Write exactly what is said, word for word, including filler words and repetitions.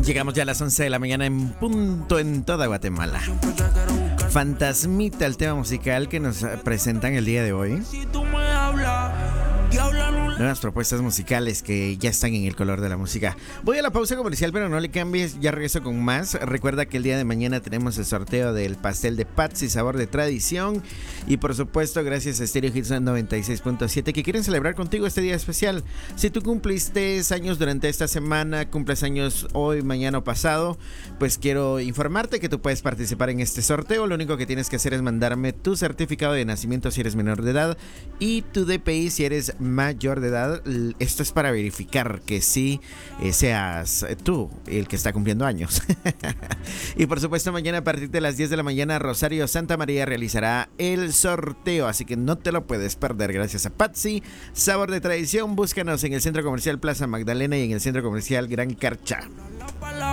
Llegamos ya a las once de la mañana en punto en toda Guatemala. Fantasmita, el tema musical que nos presentan el día de hoy. Nuevas propuestas musicales que ya están en el color de la música. Voy a la pausa comercial, pero no le cambies, ya regreso con más. Recuerda que el día de mañana tenemos el sorteo del pastel de Patsy, sabor de tradición. Y por supuesto, gracias a Stereo Hits noventa y seis punto siete, que quieren celebrar contigo este día especial. Si tú cumpliste años durante esta semana, cumples años hoy, mañana o pasado, pues quiero informarte que tú puedes participar en este sorteo. Lo único que tienes que hacer es mandarme tu certificado de nacimiento si eres menor de edad y tu D P I si eres mayor de edad. Esto es para verificar que sí eh, seas tú el que está cumpliendo años. Y por supuesto, mañana a partir de las diez de la mañana, Rosario Santa María realizará el sorteo, así que no te lo puedes perder. Gracias a Patsy, sabor de tradición. Búscanos en el Centro Comercial Plaza Magdalena y en el Centro Comercial Gran Carcha.